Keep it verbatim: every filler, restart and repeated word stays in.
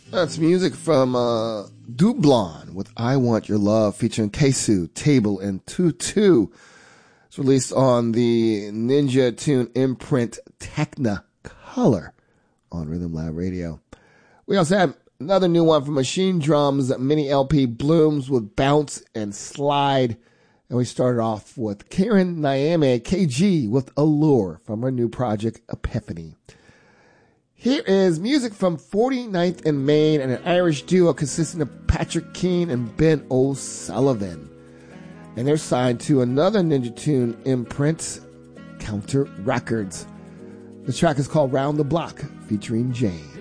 That's music from uh, Dublon with I Want Your Love featuring Kesu, Table, and Tutu. It's released on the Ninja Tune imprint Technicolor on Rhythm Lab Radio. We also have another new one from Machine Drums, mini L P Blooms with Bounce and Slide. And we started off with Karen Nyame, K G, with Allure from her new project Epiphany. Here is music from forty-ninth and Main and an Irish duo consisting of Patrick Keane and Ben O'Sullivan. And they're signed to another Ninja Tune imprint, Counter Records. The track is called Round the Block, featuring Jane.